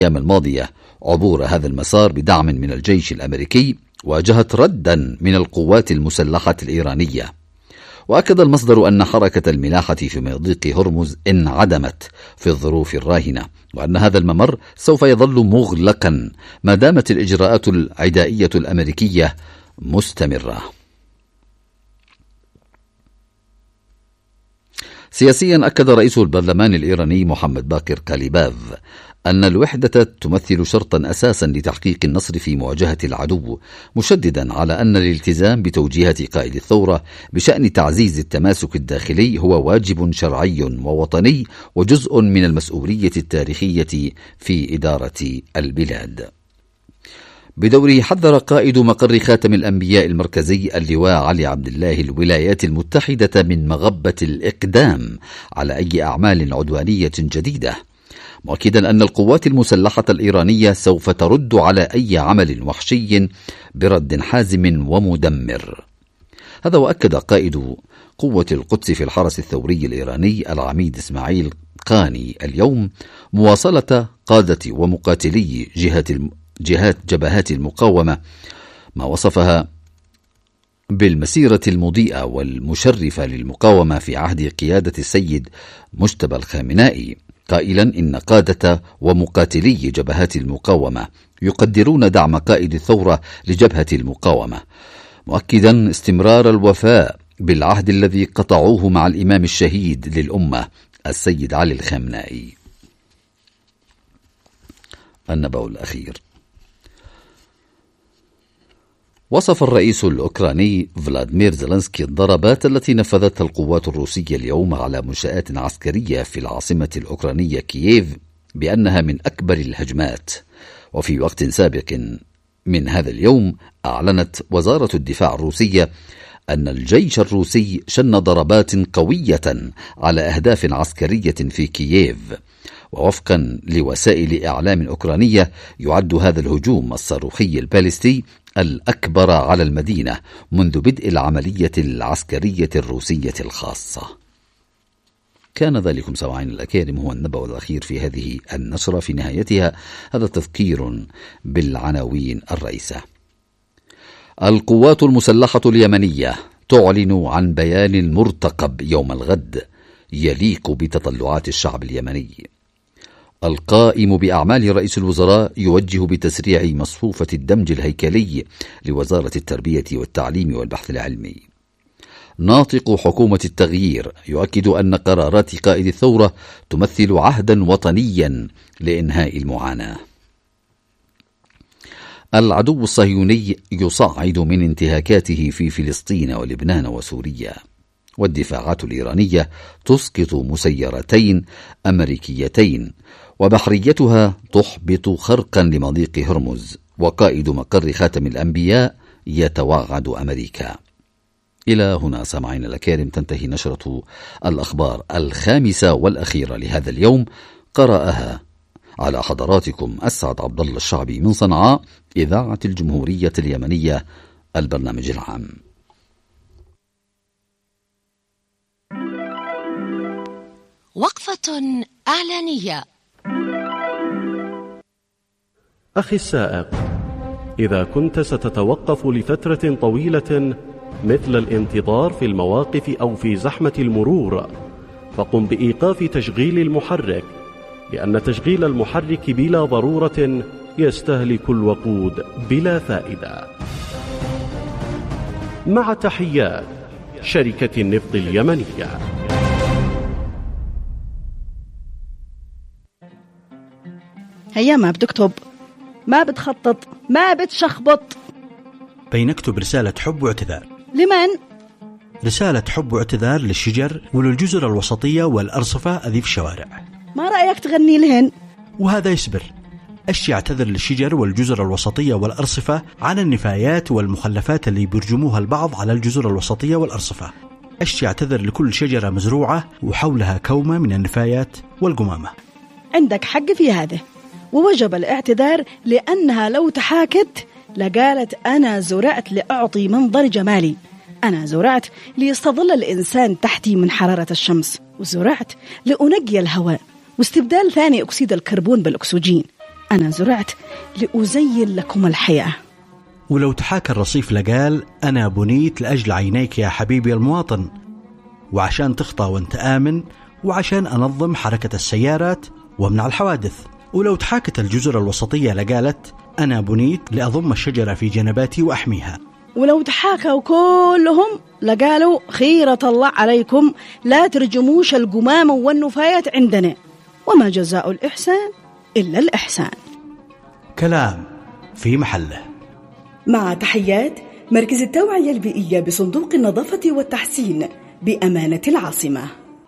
الأيام الماضية عبور هذا المسار بدعم من الجيش الأمريكي واجهت ردا من القوات المسلحة الإيرانية. وأكد المصدر أن حركة الملاحة في مضيق هرمز انعدمت في الظروف الراهنة، وأن هذا الممر سوف يظل مغلقا ما دامت الإجراءات العدائية الأمريكية مستمرة. سياسيا أكد رئيس البرلمان الإيراني محمد باقر كاليباف أن الوحدة تمثل شرطا أساسا لتحقيق النصر في مواجهة العدو، مشددا على أن الالتزام بتوجيهات قائد الثورة بشأن تعزيز التماسك الداخلي هو واجب شرعي ووطني وجزء من المسؤولية التاريخية في إدارة البلاد. بدوره حذر قائد مقر خاتم الأنبياء المركزي اللواء علي عبد الله الولايات المتحدة من مغبة الإقدام على أي أعمال عدوانية جديدة، مؤكدا أن القوات المسلحة الإيرانية سوف ترد على أي عمل وحشي برد حازم ومدمر. هذا وأكد قائد قوة القدس في الحرس الثوري الإيراني العميد إسماعيل قاني اليوم مواصلة قادة ومقاتلي جبهات المقاومة ما وصفها بالمسيرة المضيئة والمشرفة للمقاومة في عهد قيادة السيد مجتبى الخامنائي، قائلا إن قادة ومقاتلي جبهات المقاومة يقدرون دعم قائد الثورة لجبهة المقاومة، مؤكدا استمرار الوفاء بالعهد الذي قطعوه مع الإمام الشهيد للأمة السيد علي الخامنائي. النبأ الأخير. وصف الرئيس الأوكراني فلاديمير زيلينسكي الضربات التي نفذتها القوات الروسية اليوم على منشآت عسكرية في العاصمة الأوكرانية كييف بأنها من أكبر الهجمات. وفي وقت سابق من هذا اليوم أعلنت وزارة الدفاع الروسية أن الجيش الروسي شن ضربات قوية على أهداف عسكرية في كييف. ووفقا لوسائل إعلام أوكرانية يعد هذا الهجوم الصاروخي البالستي الأكبر على المدينة منذ بدء العملية العسكرية الروسية الخاصة. كان ذلكم سماعين الأكارم هو النبأ الأخير في هذه النشرة. في نهايتها هذا تذكير بالعناوين الرئيسة. القوات المسلحة اليمنية تعلن عن بيان مرتقب يوم الغد يليق بتطلعات الشعب اليمني. القائم بأعمال رئيس الوزراء يوجه بتسريع مصفوفة الدمج الهيكلي لوزارة التربية والتعليم والبحث العلمي. ناطق حكومة التغيير يؤكد أن قرارات قائد الثورة تمثل عهدا وطنيا لإنهاء المعاناة. العدو الصهيوني يصعد من انتهاكاته في فلسطين ولبنان وسوريا. والدفاعات الإيرانية تسقط مسيرتين أمريكيتين وبحريتها تحبط خرقا لمضيق هرمز. وقائد مقر خاتم الأنبياء يتوعد أمريكا. إلى هنا سمعين الأكارم تنتهي نشرة الأخبار الخامسة والأخيرة لهذا اليوم. قرأها على حضراتكم أسعد عبد الله الشعبي من صنعاء إذاعة الجمهورية اليمنية البرنامج العام. وقفة إعلانية. أخي السائق، إذا كنت ستتوقف لفترة طويلة مثل الانتظار في المواقف أو في زحمة المرور، فقم بإيقاف تشغيل المحرك، لأن تشغيل المحرك بلا ضرورة يستهلك الوقود بلا فائدة. مع تحيات شركة النفط اليمنية. هيا ما بتكتب، ما بتخطط، ما بتشخبط. بينكتب رسالة حب واعتذار. لمن؟ رسالة حب واعتذار للشجر وللجزر الوسطية والأرصفة أذي في الشوارع. ما رأيك تغني لهن؟ وهذا يصبر. أشي اعتذر للشجر والجزر الوسطية والأرصفة عن النفايات والمخلفات اللي بيرجموها البعض على الجزر الوسطية والأرصفة. أشي اعتذر لكل شجرة مزروعة وحولها كومة من النفايات والقمامة. عندك حق في هذا، ووجب الاعتذار لأنها لو تحاكت لقالت أنا زرعت لأعطي منظر جمالي، أنا زرعت ليستظل الإنسان تحتي من حرارة الشمس، وزرعت لأنقي الهواء واستبدال ثاني أكسيد الكربون بالأكسجين. أنا زرعت لأزين لكم الحياة. ولو تحاكى الرصيف لقال أنا بنيت لأجل عينيك يا حبيبي المواطن، وعشان تخطى وانت آمن، وعشان أنظم حركة السيارات وامنع الحوادث. ولو تحاكت الجزر الوسطية لقالت أنا بنيت لأضم الشجرة في جنباتي وأحميها. ولو تحاكوا كلهم لقالوا خيرة الله عليكم لا ترجموش القمامة والنفايات عندنا، وما جزاء الإحسان إلا الإحسان. كلام في محله. مع تحيات مركز التوعية البيئية بصندوق النظافة والتحسين بأمانة العاصمة.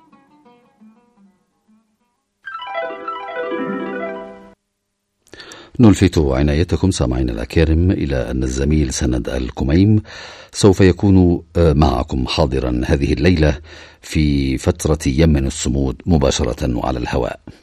نلفت عنايتكم سامعين الأكارم إلى أن الزميل سند الكميم سوف يكون معكم حاضرا هذه الليلة في فترة يمن الصمود مباشرة على الهواء.